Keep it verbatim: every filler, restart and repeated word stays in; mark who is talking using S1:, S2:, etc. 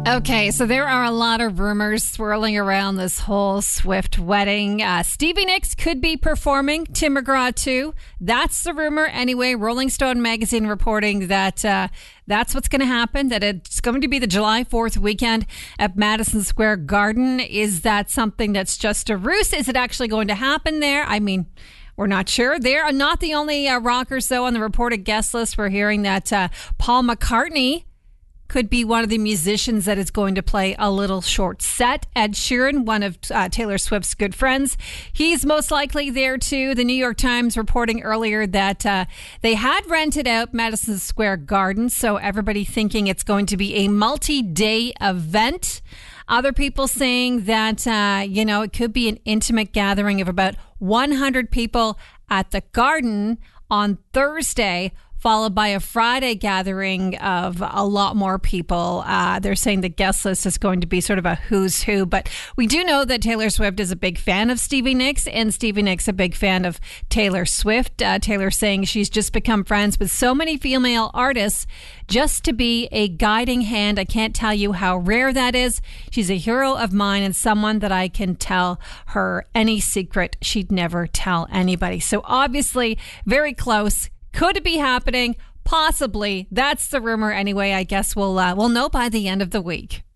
S1: Okay, so there are a lot of rumors swirling around this whole Swift wedding. Uh, Stevie Nicks could be performing Tim McGraw too. That's the rumor anyway. Rolling Stone magazine reporting that uh, that's what's going to happen, that it's going to be the July fourth weekend at Madison Square Garden. Is that something that's just a ruse? Is it actually going to happen there? I mean, we're not sure. They're not the only uh, rockers, though, on the reported guest list. We're hearing that uh, Paul McCartney could be one of the musicians that is going to play a little short set. Ed Sheeran, one of uh, Taylor Swift's good friends, he's most likely there too. The New York Times reporting earlier that uh, they had rented out Madison Square Garden, so everybody thinking it's going to be a multi-day event. Other people saying that, uh, you know, it could be an intimate gathering of about one hundred people at the Garden on Thursday, followed by a Friday gathering of a lot more people. Uh, they're saying the guest list is going to be sort of a who's who. But we do know that Taylor Swift is a big fan of Stevie Nicks, and Stevie Nicks a big fan of Taylor Swift. Uh, Taylor saying she's just become friends with so many female artists just to be a guiding hand. I can't tell you how rare that is. She's a hero of mine and someone that I can tell her any secret she'd never tell anybody. So obviously very close. Could it be happening? Possibly. That's the rumor anyway. I guess we'll uh, we'll know by the end of the week.